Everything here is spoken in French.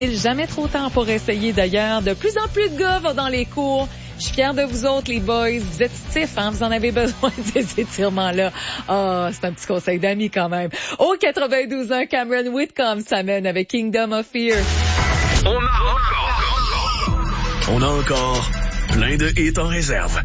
Jamais trop tard pour essayer d'ailleurs. De plus en plus de gars vont dans les cours. Je suis fière de vous autres, les boys. Vous êtes stiff, hein? Vous en avez besoin de ces étirements-là. C'est un petit conseil d'amis quand même. Au 92 ans, Cameron Whitcomb s'amène avec Kingdom of Fear. On a encore plein de hits en réserve.